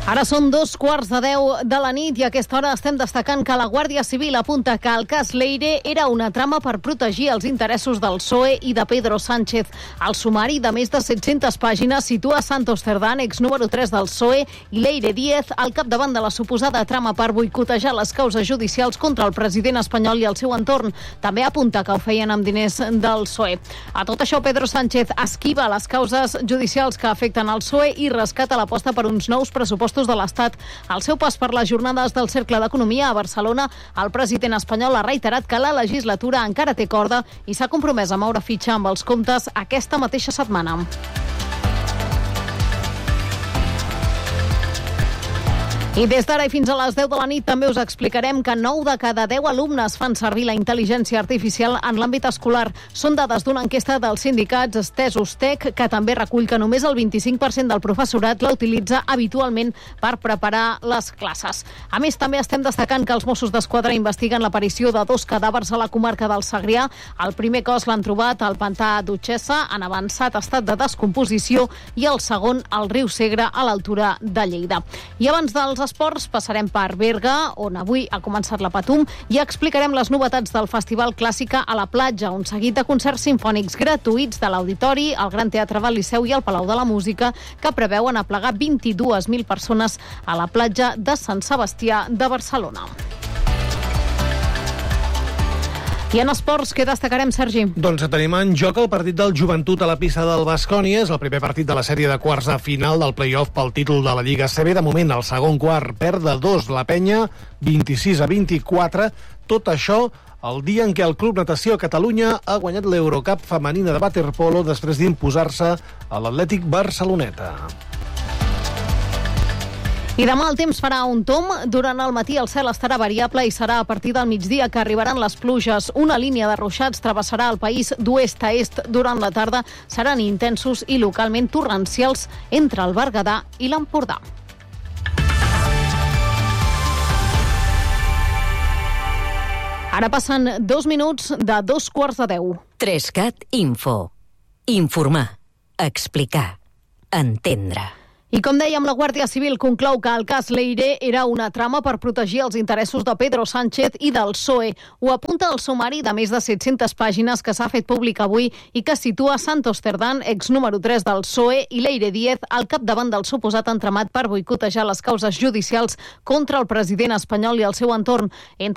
Ara són 2:15 de la nit i a aquesta hora estem destacant que la Guàrdia Civil apunta que el cas Leire era una trama per protegir els interessos del PSOE i de Pedro Sánchez. El sumari de més de 700 pàgines situa Santos Cerdán, exnúmero 3 del PSOE, i Leire Díez al capdavant de la suposada trama per boicotejar les causes judicials contra el president espanyol i el seu entorn. També apunta que ho feien amb diners del PSOE. A tot això, Pedro Sánchez esquiva les causes judicials que afecten el PSOE i rescata l'aposta per uns nous pressupostos de l'Estat. Al seu pas per les jornades del Cercle d'Economia a Barcelona, el president espanyol ha reiterat que la legislatura encara té corda i s'ha compromès a moure fitxa amb els comptes aquesta mateixa setmana. I des d'ara i fins a les 10 de la nit també us explicarem que 9 de cada 10 alumnes fan servir la intel·ligència artificial en l'àmbit escolar. Són dades d'una enquesta dels sindicats Estesos Tech, que també recull que només el 25% del professorat la utilitza habitualment per preparar les classes. A més, també estem destacant que els Mossos d'Esquadra investiguen l'aparició de 2 cadàvers a la comarca del Segrià. El primer cos l'han trobat al pantà d'Utxessa, en avançat estat de descomposició, i el segon al riu Segre, a l'altura de Lleida. I abans dels esports passarem per Berga, on avui ha començat la Patum, i explicarem les novetats del Festival Clàssica a la Platja, un seguit de concerts simfònics gratuïts de l'Auditori, el Gran Teatre del Liceu i el Palau de la Música, que preveuen aplegar 22.000 persones a la platja de Sant Sebastià de Barcelona. I en esports, què destacarem, Sergi? Doncs tenim en joc el partit del Joventut a la pista del Baskonia. És el primer partit de la sèrie de quarts de final del play-off pel títol de la Lliga CB. De moment, el segon quart perd de 2 la Penya, 26-24. Tot això el dia en què el Club Natació Catalunya ha guanyat l'Eurocup femenina de waterpolo després d'imposar-se a l'Atlètic Barceloneta. I demà el temps farà un tomb. Durant el matí el cel estarà variable i serà a partir del migdia que arribaran les pluges. Una línia de ruixats travessarà el país d'oest a est durant la tarda. Seran intensos i localment torrencials entre el Berguedà i l'Empordà. Ara passen 2 minuts de 2:15. Trescat Info. Informar. Explicar. Entendre. I com dèiem, la Guàrdia Civil conclou que el cas Leire era una trama per protegir els interessos de Pedro Sánchez i del PSOE. Ho apunta el sumari de més de 700 pàgines que s'ha fet públic avui i que situa Santos Cerdán, exnúmero 3 del PSOE, i Leire Díez al capdavant del suposat entramat per boicotejar les causes judicials contra el president espanyol i el seu entorn. Entre